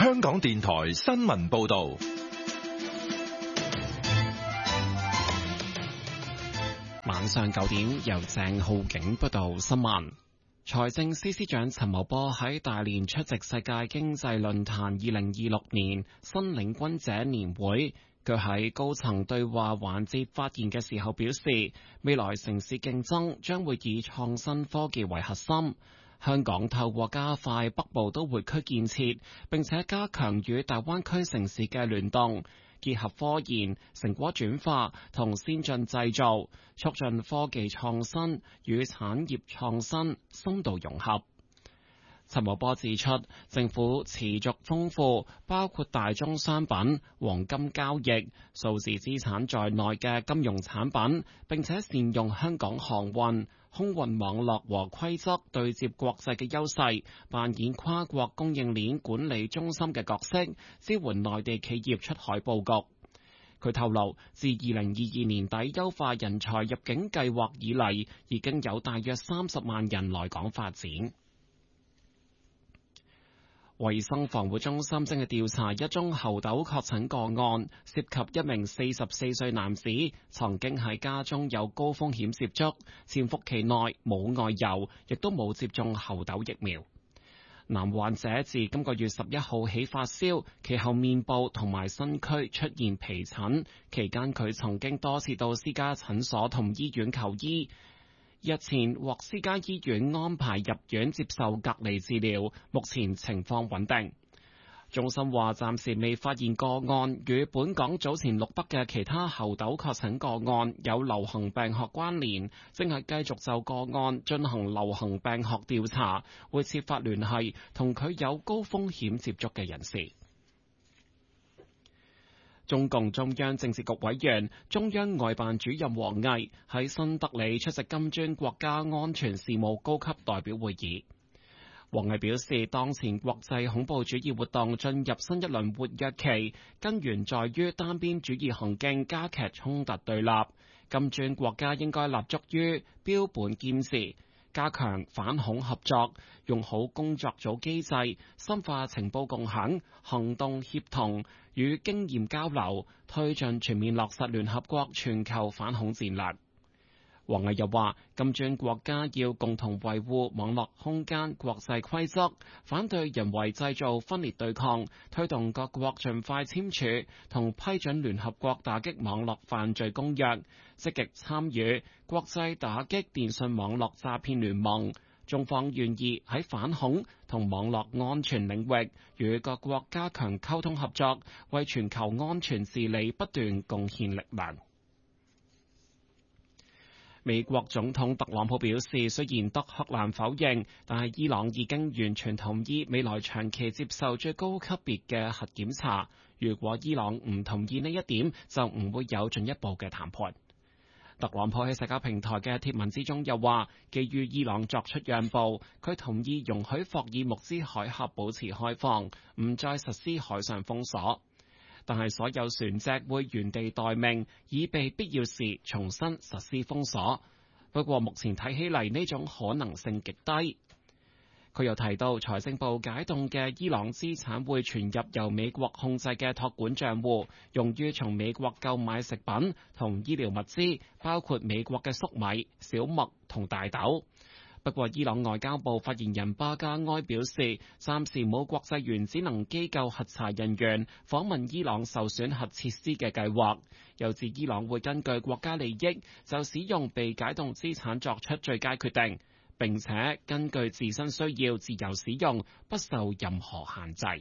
香港電台新聞報道。 晚上9點，由鄭浩景報道新聞。財政司司長陳茂波喺大連出席世界經濟論壇2026年新領軍者年會。佢喺高層對話環節發言嘅時候表示，未來城市競爭將會以創新科技為核心。香港透過加快北部都會區建設，並且加強與大灣區城市嘅聯動，結合科研、成果轉化同先進製造，促進科技創新與產業創新深度融合。陳茂波指出，政府持續豐富包括大宗商品、黃金交易、數字資產在內嘅金融產品，並且善用香港航運、空運網絡和規則對接國際嘅優勢，扮演跨國供應鏈管理中心嘅角色，支援內地企業出海佈局。佢透露，自2022年底優化人才入境計劃以嚟，已經有大約30萬人來港發展。衛生防護中心正係調查一宗猴痘確診個案，涉及一名44歲男子，曾經喺家中有高風險接觸，潛伏期內冇外遊，亦都冇接種猴痘疫苗。男患者自今個月11號起發燒，其後面部同埋身軀出現皮疹，期間佢曾經多次到私家診所同醫院求醫。日前獲私家醫院安排入院接受隔離治療，目前情況穩定。中心話暫時未發現個案與本港早前錄得嘅其他猴痘確診個案有流行病學關聯，正係繼續就個案進行流行病學調查，會設法聯繫同佢有高風險接觸嘅人士。中共中央政治局委員、中央外辦主任王毅喺新德里出席金磚國家安全事務高級代表會議。王毅表示，當前國際恐怖主義活動進入新一輪活躍期，根源在於單邊主義行徑加劇衝突對立。金磚國家應該立足於標本兼治，加強反恐合作，用好工作組機制，深化情報共享、行動協同與經驗交流，推進全面落實聯合國全球反恐戰略。王毅又話，金磚國家要共同維護網絡空間國際規則，反對人為製造分裂對抗，推動各國盡快簽署同批准聯合國打擊網絡犯罪公約，積極參與國際打擊電信網絡詐騙聯盟。中方願意喺反恐同網絡安全領域與各國加強溝通合作，為全球安全治理不斷貢獻力量。美國總統特朗普表示，雖然德黑蘭否認，但係伊朗已經完全同意未來長期接受最高級別嘅核檢查。如果伊朗唔同意呢一點，就唔會有進一步嘅談判。特朗普喺社交平台嘅貼文之中又話，基於伊朗作出讓步，佢同意容許霍爾木茲海峽保持開放，唔再實施海上封鎖。但係所有船隻會原地待命，以備必要時重新實施封鎖。不過目前睇起嚟呢種可能性極低。佢又提到，財政部解凍嘅伊朗資產會傳入由美國控制嘅託管帳戶，用於從美國購買食品同醫療物資，包括美國嘅粟米、小麥同大豆。不過，伊朗外交部發言人巴加埃表示，暫時冇國際原子能機構核查人員訪問伊朗受損核設施嘅計劃，又指伊朗會根據國家利益就使用被解凍資產作出最佳決定，並且根據自身需要自由使用，不受任何限制。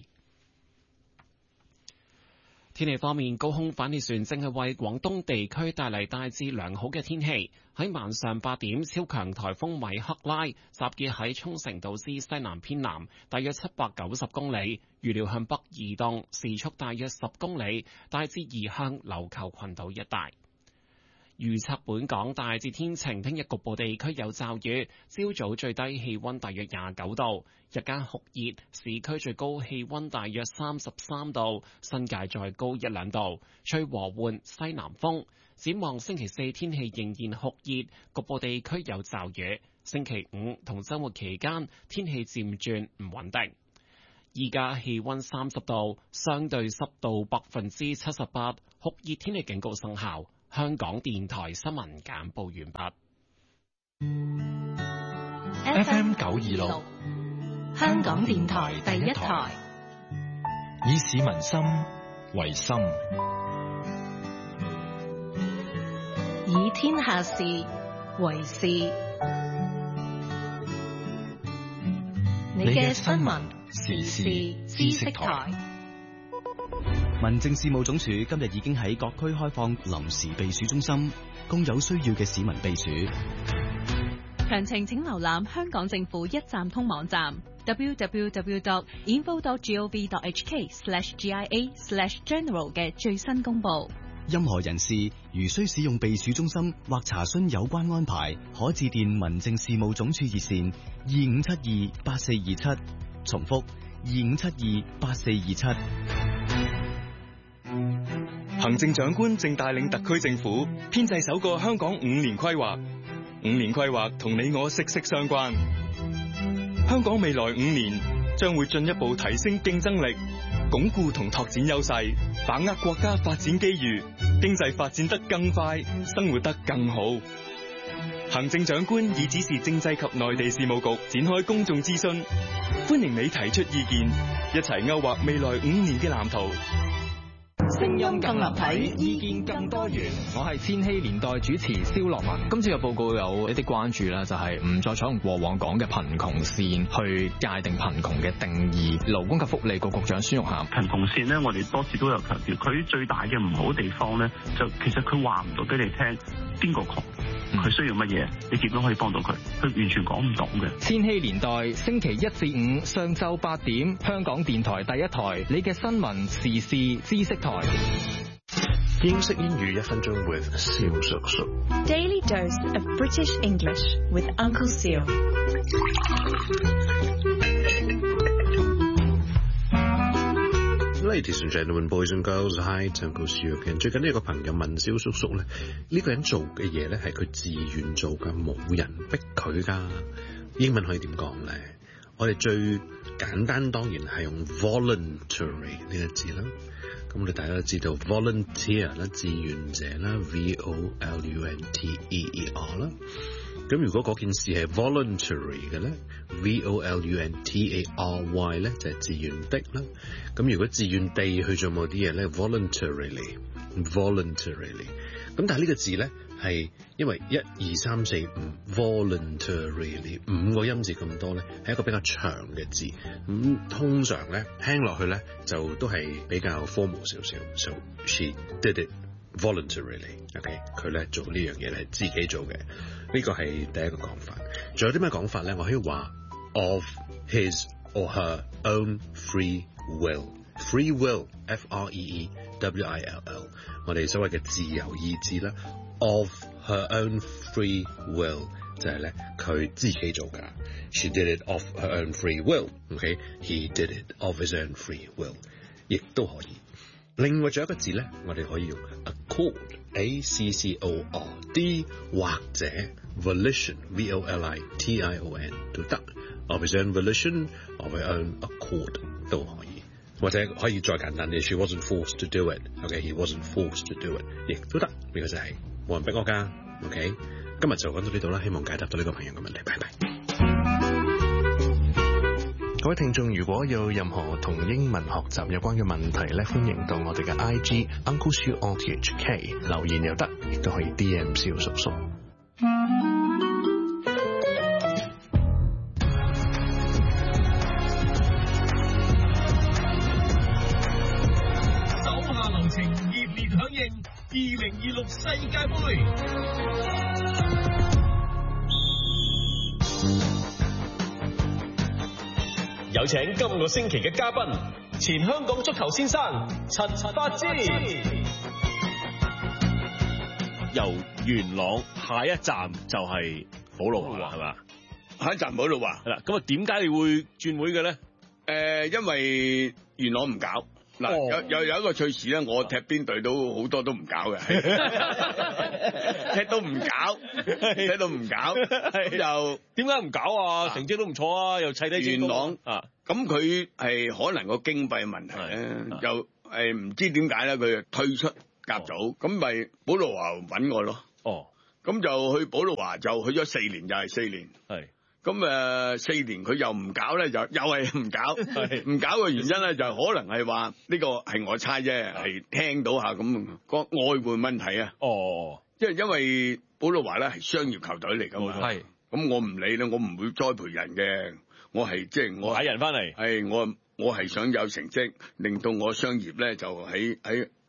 天氣方面，高空反氣旋正係為廣東地區帶嚟大致良好嘅天氣。喺晚上8點，超強颱風米克拉集結喺沖繩島之西南偏南，大約790公里，預料向北移動，時速大約10公里，大致移向琉球群島一帶。預測本港大致天晴，聽日局部地區有驟雨，朝早最低氣溫大約29度，日間酷熱，市區最高氣溫大約33度，新界再高1-2度，吹和緩西南風。展望星期四天氣仍然酷熱，局部地區有驟雨。星期五同週末期間天氣漸轉唔穩定。 依家氣溫30度，相對濕度78%，酷熱天氣警告生效。香港電台新聞簡報完畢。 FM 926， 香港電台第一台， 以市民心為心， 以天下事為事。你嘅新聞時事知識台。 民政事務總署今日已經喺各區開放臨時避暑中心，供有需要嘅市民避暑。 詳情請瀏覽香港政府一站通網站 www.info.gov.hk/GIA/general 嘅最新公佈。 任何人士如需使用避暑中心或查詢有關安排，可致電民政事務總署熱線25728427，重複25728427。 行政長官正帶領特區政府編製首個香港5年規劃，5年規劃同你我息息相關。香港未來5年將會進一步提升競爭力，鞏固同拓展優勢，把握國家發展機遇，經濟發展得更快，生活得更好。行政長官已指示政制及內地事務局展開公眾諮詢，歡迎你提出意見，一齊勾畫未來5年嘅藍圖。 聲音更立體， 意見更多元。我係千禧年代主持蕭樂文。今次嘅報告有一啲關注啦，就係唔再採用過往講嘅貧窮線去界定貧窮嘅定義。勞工及福利局局長孫玉菡， 貧窮線呢，我哋多次都有強調，佢最大嘅唔好地方呢，就其實佢話唔到俾你聽邊個窮，佢需要乜嘢，你點樣可以幫到佢，佢完全講唔到嘅。 千禧年代星期1至5上晝8點，香港電台第一台，你嘅新聞時事知識台。 英式英語1分鐘 with 蕭叔叔。 Daily dose of British English with Uncle Seal。 Ladies and gentlemen, boys and girls, hi, Uncle Seal。最近呢個朋友問蕭叔叔咧，呢個人做嘅嘢咧係佢自願做㗎，冇人逼佢㗎。英文可以點講咧？我哋最簡單當然係用 voluntary 呢個字啦。咁我哋大家都知道 volunteer 啦，志願者啦 ，volunteer 啦。咁如果嗰件事係 voluntary 嘅咧 ，volunteery 咧就係自願的啦。咁如果自願地去做某啲嘢咧 ，voluntarily。咁但係呢個字咧係因為1、2、3、4、5 voluntarily 5個音字咁多咧，係一個比較長嘅字。咁通常咧聽落去咧就都係比較 formal 少少。So she did it voluntarily。OK， 佢咧做呢樣嘢係自己做嘅。呢個係第一個講法。仲有啲咩講法咧？我可以話 of his or her own free will。Free will F-R-E-E-W-I-L-L， 我哋所謂嘅自由意志啦。Of her own free will 就係咧佢自己做㗎。She did it of her own free will。OK，he did it of his own free will， 亦都可以。另外仲有一個字咧，我哋可以用 accord，A-C-C-O-R-D， 或者 volition V-O-L-I-T-I-O-N 都得。Of his own volition，of her own accord 都可以。或者可以再簡單啲 ，She wasn't forced to do it。OK，he wasn't forced to do it， 亦都得。呢個就係冇人逼我㗎。OK， 今日就講到呢度啦，希望解答到呢個朋友嘅問題。拜拜。各位聽眾，如果有任何同英文學習有關嘅問題咧，歡迎到我哋嘅 IG Uncle Siu RTHK 留言又得，亦都可以 DM 蕭叔叔。 2026世界盃，有請今個星期嘅嘉賓，前香港足球先生陳發枝。 由元朗下一站就係寶路華係嘛？ 下一站寶路華係啦。咁啊，點解你會轉會嘅咧？ 因為元朗唔搞。嗱，有一個趣事咧，我踢邊隊都好多都唔搞嘅，踢到唔搞，又點解唔搞啊？成績都唔錯啊，又砌低元朗啊， 咁佢係可能個經費問題咧，又唔知點解咧，佢就退出甲組，咁咪保羅華揾我咯。咁就去保羅華就去咗4年，又係4年。咁4年佢又唔搞咧，就又係唔搞。唔搞嘅原因咧，就可能係話呢個係我猜啫，係聽到下咁個外援問題啊。因為保羅華咧係商業球隊嚟㗎嘛。咁我唔理咧，我唔會栽培人嘅。我係我買人翻嚟， 係我係想有成績，令到我商業咧就喺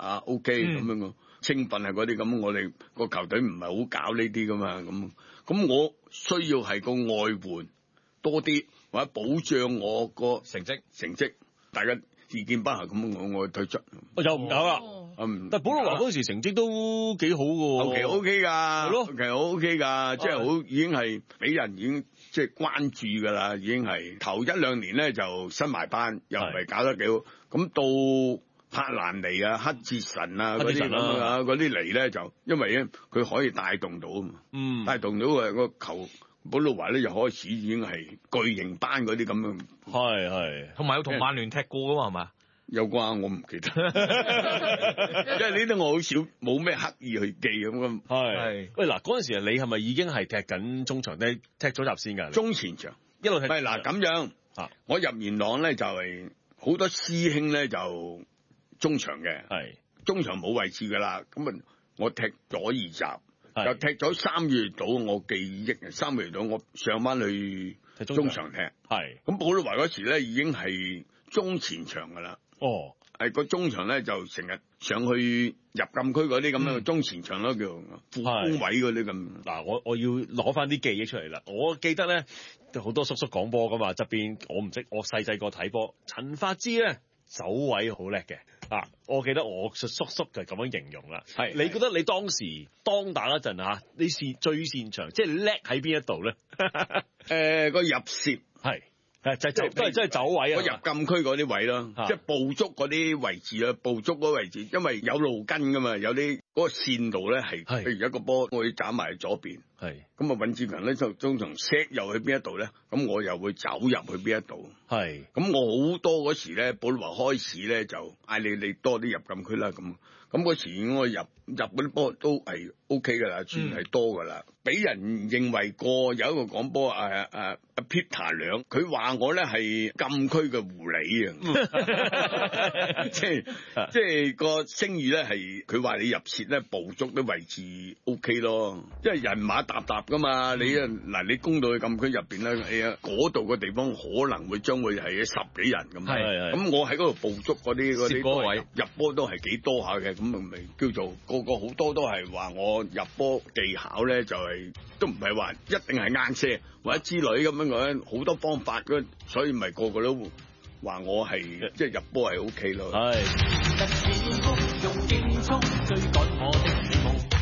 OK 咁樣個青訓係嗰啲咁，我哋個球隊唔係好搞呢啲噶嘛，咁我需要係個外援多啲，或者保障我個成績，大家意見不合咁，我退出。 我就唔搞啦。但保羅華嗰時成績都幾好㗎喎， 其實 OK 㗎，其實 OK 㗎，即係好已經係俾人已經即係關注㗎啦，已經係頭1-2年咧就新埋班，又唔係搞得幾好，咁到柏蘭尼啊、黑哲神啊嗰啲咁啊，嗰啲嚟咧就因為咧佢可以帶動到啊嘛，帶動到個球。保羅華咧又開始已經係巨型班嗰啲咁樣， 係， 同埋有同曼聯踢過㗎嘛，係嘛？ 有啩，我唔記得，因為呢啲我好少冇咩刻意去記咁。 係，喂嗱，嗰陣時你係咪已經係踢緊中場？你踢咗閘先㗎？ 中前場一路踢。 係嗱咁樣，我入元朗咧就係好多師兄咧就中場嘅，中場冇位置㗎啦。咁啊，我踢左二閘。又踢咗3月到，我記憶3月到，我上翻去中場踢。咁保羅華嗰時咧已經係中前場噶啦。係個中場咧就成日上去入禁區嗰啲咁樣嘅中前場咯，叫副攻位嗰啲咁。 嗱，我要攞翻啲記憶出嚟啦。我記得咧好多叔叔講波噶嘛，側邊我唔識，我細個睇波。陳發之咧走位好叻嘅。我記得我叔叔就咁樣形容啦。你覺得你當時當打嗰陣嚇，你最擅長，即係叻喺邊一度咧？ 個入攝都係走位啊！ 我入禁區嗰啲位咯，即係捕捉嗰啲位置啦，捕捉嗰個位置，因為有路根噶嘛，有啲嗰個線路咧係，譬如一個波我要斬埋左邊，咁啊尹志強咧就中場 set 又去邊一度咧，咁我又會走入去邊一度，咁我好多嗰時咧，保羅華開始咧就嗌你多啲入禁區啦，咁嗰時我入嗰啲波都係 OK 噶啦，算係多噶啦，俾人認為過有一個講波Peter 梁，佢話我咧係禁區嘅狐狸啊，即係個聲譽咧係佢話你入切咧捕捉啲位置 OK 咯，因為人馬沓沓噶嘛，你嗱你攻到去禁區入邊咧，嗰度嘅地方可能會將會係10幾人咁，咁我喺嗰度捕捉嗰啲位入波都係幾多下嘅，咁咪叫做個好多都係話我入波技巧咧就係都唔係話一定係硬射或者之類咁樣講，好多方法嘅，所以咪個個都話我係即係入波係 OK 咯。